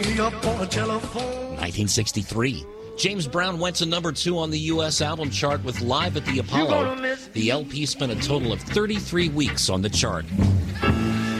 me up on a telephone. 1963. James Brown went to number 2 on the U.S. album chart with Live at the Apollo. The LP spent a total of 33 weeks on the chart.